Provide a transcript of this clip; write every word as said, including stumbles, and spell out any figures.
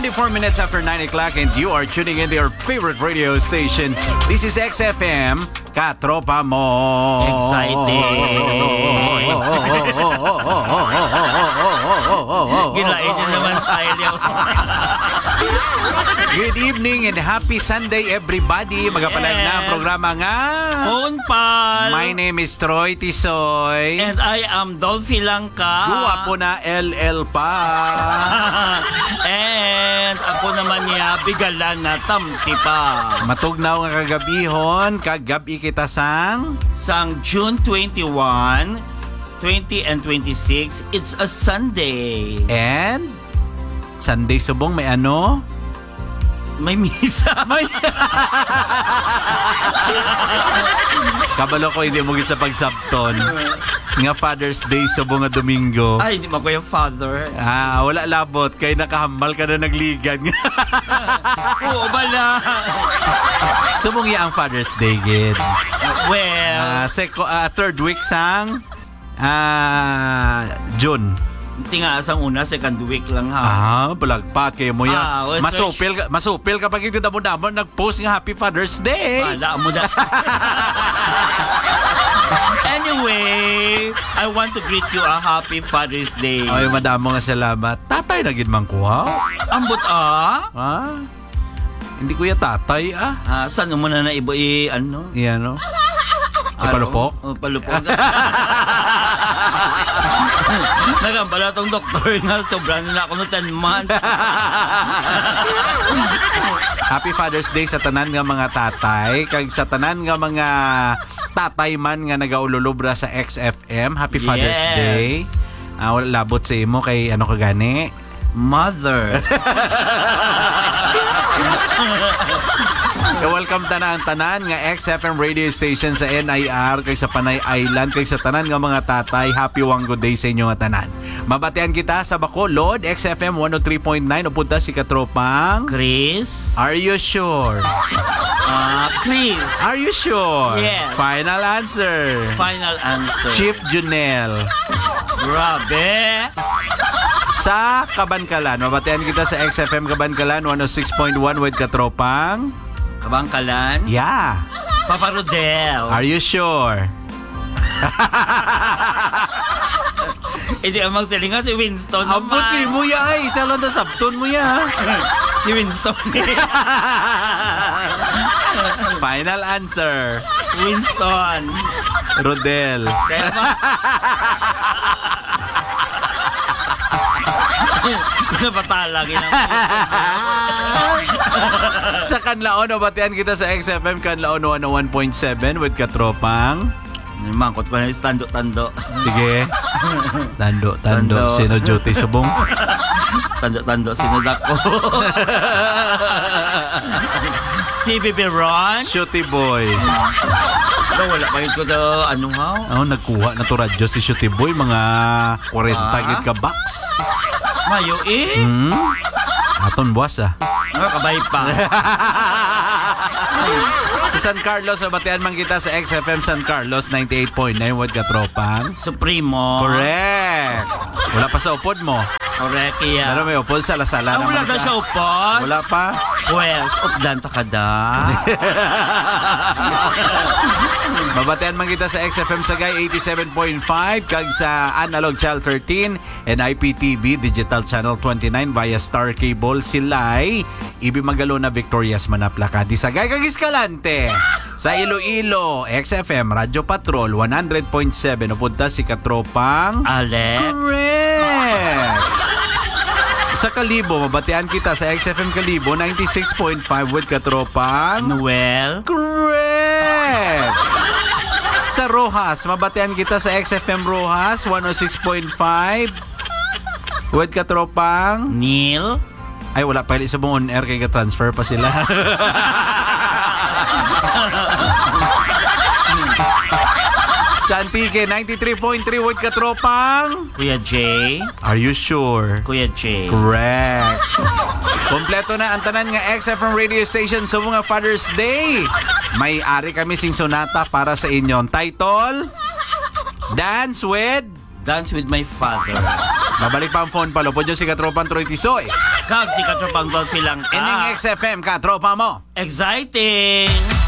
twenty-four minutes after nine o'clock and you are tuning in to your favorite radio station. This is X F M, Katropa Mo. Exciting. Gilain niyo naman style yun. Good evening and happy Sunday everybody. Magapalag Yes. na ang programa nga. Phone pal. My name is Troy Tisoy. And I am Dolphy Langka. Duwa po na L L pa. And ako naman niya, bigalan na tamsi pa. Matugnaw nga kagabihon, kagabi kita sang Sang June twenty-one, twenty and twenty-six, it's a Sunday. and Sunday subong may ano? May misa. May kabalo ko hindi mo gid sa pagsabton. Nga Father's Day subong nga Domingo. Ay, hindi mo ko yung father. Ah, wala labot kay nakahambal ka na nagligan. Oo, bala. Subong ya ang Father's Day gid. Well, Ah, seko ah, third week sang ah June. tinga sang una, second week lang ha. Ah, palagpak kayo mo ya. Ah, well, masupil ka, masupil kapag ito damo-damo nag-post nga Happy Father's Day. Wala mo na. Anyway, I want to greet you a happy Father's Day. Ay, madamo nga salamat. Tatay na gid man ko ha. Ambot ah. Ah. Hindi ko ya tatay ah. Ah, saan mo na na ibo i ano? Iyan no. Palupok? Oh, palupok. Nagambala tong doktor nga sobrang na ako no ten months. Happy Father's Day sa tanan nga mga tatay, kag sa tanan nga mga tatay man nga nagaululubra sa X F M. Happy Father's Yes. Day. Ah, wala labot sa imo kay ano ka gani? Mother. So, welcome tanan tanan nga X F M radio station sa N I R kay sa Panay Island kay sa tanan nga mga tatay. Happy Wanggo Day sa inyo nga tanan. Mabatean kita sa Bacolod X F M one oh three point nine upunta si Katropang. Chris. Are you sure? Ah, Chris. Are you sure? Yes. Final answer. Final answer. Chief Junel. Grabe. Sa Kabankalan. Mabatean kita sa X F M Kabankalan one oh six point one with Katropang. Kabangkalan. Yeah. Papa Rodel. Are you sure? Hindi ang magsalinga si Winston Ambot si naman. mo ya ay. Isa lang na sabton mo ya. Si Winston. Final answer. Winston. Rodel. Kaya ba? Napatala ginang. Sa Kanlaon, nabatian kita sa X F M Kanlaon one oh one point seven with Katropang. Mangkot ko na yung tando-tando. Sige. Tando, tando. Tando. Sino duty subong? Tando-tando, sinudak ko. Si Bibi Ron. Shooty boy. No, wala pa yun ko na ano ha? Oh, nagkuha na to radyo si Shooty boy. Mga forty Ah? git ka box. Mayo eh. Hmm? Aton buwas ah. Nga, kabay pa. Sa San Carlos, nabatian man kita sa X F M San Carlos ninety-eight point nine with Katropang. Supremo. Correct. Wala pa sa upod mo. Correct iya. Pero may upod sa lasala. Ah, wala daw siya upot. Wala pa. Pues, updan ta kada. Mabatian man kita sa X F M Sagay eighty-seven point five kag sa Analog Channel thirteen and I P T V Digital Channel twenty-nine via Star Cable Silay Ibi Magalona Victorias Manaplaka di Sagay kag Escalante sa Iloilo X F M Radio Patrol one hundred point seven upunta si Katropang Alex. Correct. Sa Kalibo, mabatian kita sa X F M Kalibo ninety-six point five with Katropang Noel. Correct. Sa Rojas, mabatian kita sa X F M Rojas one oh six point five with Katropang. Neil. Ay, wala pa. Sa buong on-air kaya transfer pa sila. Sa Antique, ninety-three point three with Katropang. Kuya Jay. Are you sure? Kuya Jay. Correct. Kompleto na ang tanan nga X F M radio station sa mga Father's Day. May ari kami sing sonata para sa inyo. Title, Dance with Dance with my father. Babalik pa ang phone palo. Po dyan si Katropang Troy Tisoy. Kag si Katropang Dolphy lang ka. Ining X F M, Katropa mo. Exciting!